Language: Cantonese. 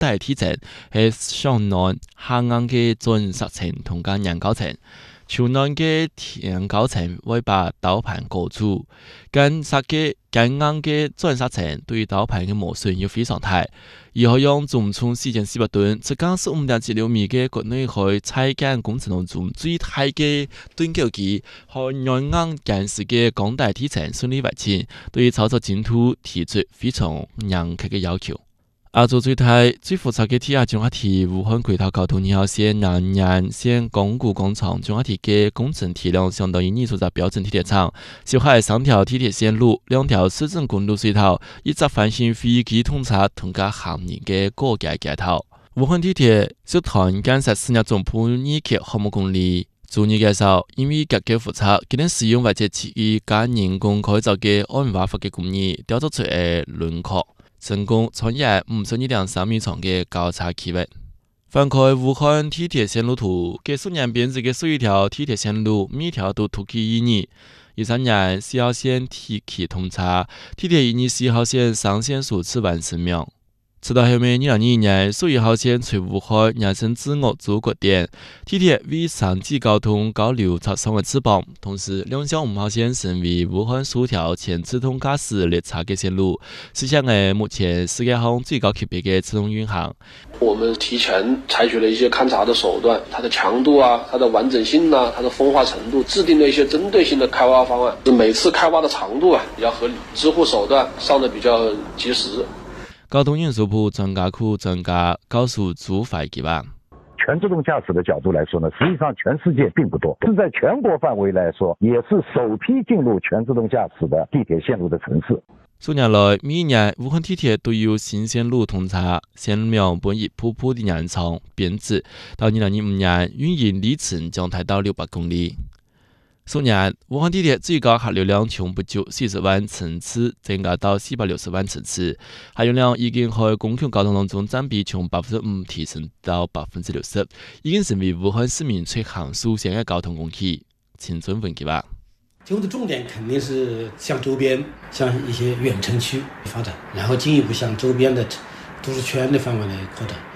代梯层係上南下硬嘅鑽石層同間人工層。朝南嘅人工層會把導盤裹住，緊實嘅緊硬嘅鑽石層對導盤嘅磨損要非常大。而可用總重4400噸，即係15.76米嘅國內海採建工程當中最大嘅盾構機，和軟硬緊實嘅鋼帶梯層順利完成，對操作進度提出非常嚴格嘅要求。亞洲最大、最複雜嘅鐵路綜合體武漢軌道交通2號線南延線江古廣場綜合體嘅工程體量相當於擬塑造標準鐵廠，小海3條地鐵線路、2條市政公路隧道，以及翻新飛機通車同架行人嘅過界街頭。武漢地鐵集團建設4日總鋪2期項目公里。專業介紹，因為價格複雜，佢哋使用或者設計加人工改造嘅按瓦法嘅工藝，雕琢出嘅輪廓。成功穿越52.3米長嘅交叉區域。翻開武漢地鐵線路圖，嘅數年編制嘅11條地鐵線路，每條都突起1年。13年4號線提期通車，地鐵1年4號線上線數次完成秒。直到後面2021年11號線隨武漢延伸至鄂州國店，地鐵為城際交通高流插上嘅翅膀，同時兩小5號線成為武漢首條全自動駕駛列車嘅線路，實現了目前世界上最高級別嘅自動運行。 我們提前採取了一些勘察的手段，它的強度啊，它的完整性啊，它的風化程度，制定了一些針對性的開挖方案。每次開挖的長度啊比較合理，支護手段上得比較及時。 交通運輸部專家庫專家告訴朱凱基吧， 全自動駕駛的角度來說呢，實際上全世界並不多，是在全國範圍來說，也是首批進入全自動駕駛的地鐵線路的城市。 數年來，每年武漢地鐵都有新線路通車，線苗本一步步的延長編制，到2025年運營里程將達到600公里。數年，武漢地鐵最高客流量從不足40萬乘次增加到460萬乘次，客流量已經喺公共交通當中佔比從5%提升到60%，已經成為武漢市民出行首選嘅交通工具。請準問佢吧。 今後的重點肯定是向周邊、向一些遠城區發展，然後進一步向周邊的都市圈的範圍來擴展。